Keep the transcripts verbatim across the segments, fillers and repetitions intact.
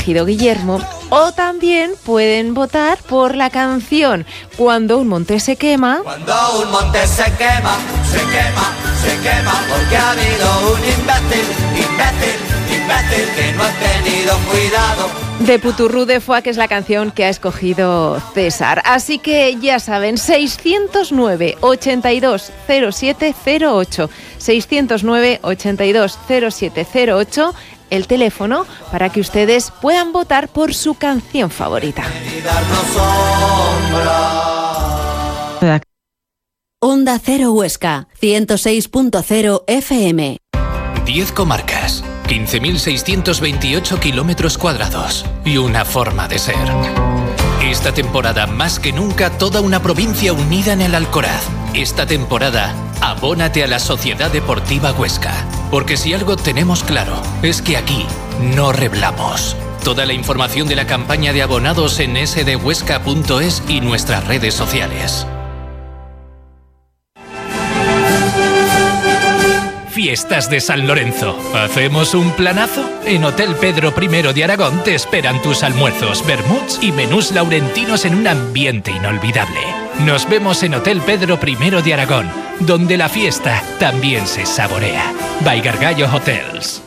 elegido Guillermo, o también pueden votar por la canción Cuando un monte se quema. Cuando un monte se quema, se quema, se quema, porque ha habido un imbécil, imbécil, imbécil que no ha tenido cuidado. De Puturrú de Foix, que es la canción que ha escogido César. Así que ya saben, seiscientos nueve, ochenta y dos, cero siete cero ocho, seiscientos nueve, ochenta y dos, cero siete cero ocho, el teléfono para que ustedes puedan votar por su canción favorita. Onda Cero Huesca, ciento seis punto cero F M. diez comarcas, quince mil seiscientos veintiocho kilómetros cuadrados y una forma de ser. Esta temporada, más que nunca, toda una provincia unida en el Alcoraz. Esta temporada, abónate a la Sociedad Deportiva Huesca. Porque si algo tenemos claro, es que aquí no reblamos. Toda la información de la campaña de abonados en ese de huesca punto es y nuestras redes sociales. Fiestas de San Lorenzo. ¿Hacemos un planazo? En Hotel Pedro primero de Aragón te esperan tus almuerzos, vermuts y menús laurentinos en un ambiente inolvidable. Nos vemos en Hotel Pedro primero de Aragón, donde la fiesta también se saborea. By Gargallo Hotels.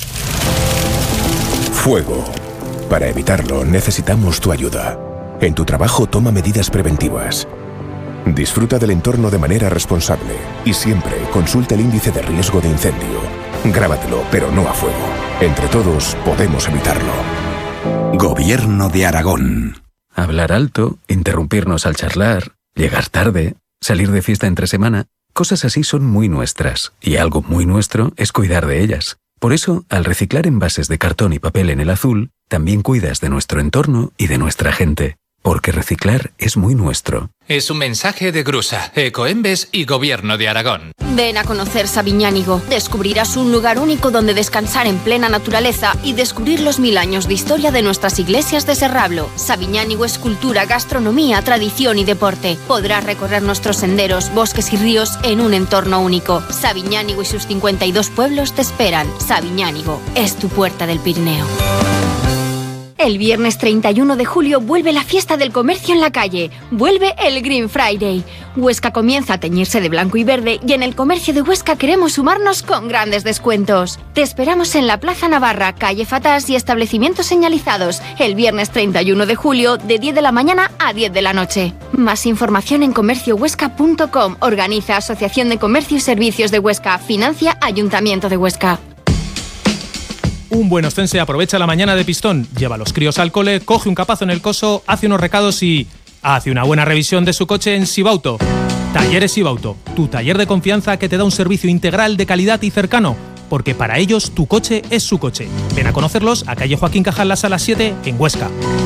Fuego. Para evitarlo necesitamos tu ayuda. En tu trabajo toma medidas preventivas. Disfruta del entorno de manera responsable y siempre consulta el índice de riesgo de incendio. Grábatelo, pero no a fuego. Entre todos podemos evitarlo. Gobierno de Aragón. Hablar alto, interrumpirnos al charlar, llegar tarde, salir de fiesta entre semana, cosas así son muy nuestras, y algo muy nuestro es cuidar de ellas. Por eso, al reciclar envases de cartón y papel en el azul, también cuidas de nuestro entorno y de nuestra gente. Porque reciclar es muy nuestro. Es un mensaje de Grusa, Ecoembes y Gobierno de Aragón. Ven a conocer Sabiñánigo. Descubrirás un lugar único donde descansar en plena naturaleza y descubrir los mil años de historia de nuestras iglesias de Serrablo. Sabiñánigo es cultura, gastronomía, tradición y deporte. Podrás recorrer nuestros senderos, bosques y ríos en un entorno único. Sabiñánigo y sus cincuenta y dos pueblos te esperan. Sabiñánigo es tu puerta del Pirineo. El viernes treinta y uno de julio vuelve la fiesta del comercio en la calle. Vuelve el Green Friday. Huesca comienza a teñirse de blanco y verde y en el comercio de Huesca queremos sumarnos con grandes descuentos. Te esperamos en la Plaza Navarra, calle Fatás y establecimientos señalizados el viernes treinta y uno de julio de diez de la mañana a diez de la noche. Más información en comercio huesca punto com. Organiza Asociación de Comercio y Servicios de Huesca. Financia Ayuntamiento de Huesca. Un buen ostense aprovecha la mañana de pistón, lleva a los críos al cole, coge un capazo en el coso, hace unos recados y hace una buena revisión de su coche en Sibauto. Talleres Sibauto, tu taller de confianza que te da un servicio integral de calidad y cercano, porque para ellos tu coche es su coche. Ven a conocerlos a calle Joaquín Cajal, la sala siete, en Huesca.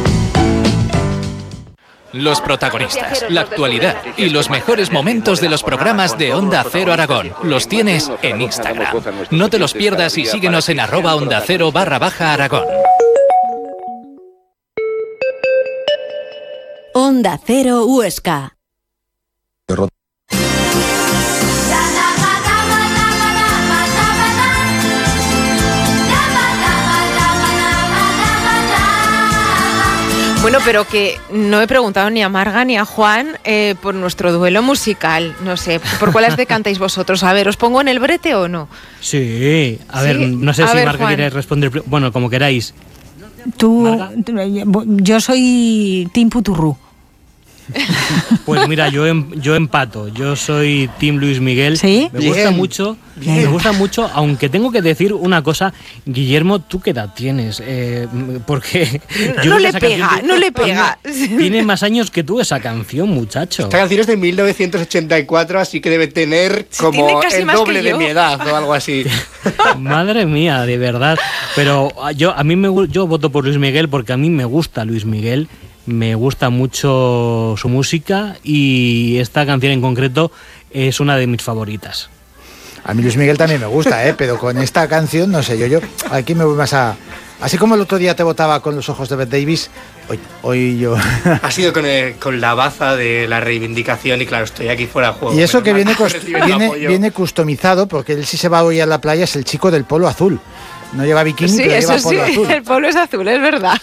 Los protagonistas, la actualidad y los mejores momentos de los programas de Onda Cero Aragón los tienes en Instagram. No te los pierdas y síguenos en arroba onda cero barra baja Aragón. Onda Cero Huesca. Bueno, pero que no he preguntado ni a Marga ni a Juan eh, por nuestro duelo musical. No sé, ¿por cuáles decantáis vosotros? A ver, ¿os pongo en el brete o no? Sí, a ver, ¿Sí? no sé a si ver, Marga Juan. quiere responder. Bueno, como queráis. Tú, yo soy Team Puturrú. Pues mira, yo em, yo empato. Yo soy Team Luis Miguel. ¿Sí? Me gusta Bien. mucho. Bien. Me gusta mucho, aunque tengo que decir una cosa. Guillermo, ¿tú qué edad tienes? Eh, porque No, yo no creo que le esa pega, canción no le pega. Tiene, tiene más años que tú esa canción, muchacho. Esta canción es de mil novecientos ochenta y cuatro, así que debe tener Sí, como tiene casi el más doble que de yo. mi edad o algo así. Madre mía, de verdad. Pero yo a mí me gu- yo voto por Luis Miguel porque a mí me gusta Luis Miguel. Me gusta mucho su música y esta canción en concreto es una de mis favoritas. A mí Luis Miguel también me gusta, ¿eh? Pero con esta canción, no sé, yo, yo aquí me voy más a... Así como el otro día te votaba con Los ojos de Bette Davis, hoy, hoy yo... Ha sido con, el- con la baza de la reivindicación y claro, estoy aquí fuera de juego. Y eso que Menos viene, mal, cos- recibiendo viene, apoyo. viene customizado, porque él sí se va hoy a la playa, es el chico del polo azul. No lleva bikini, Sí, pero eso lleva sí, polo azul. el pueblo es azul, es verdad.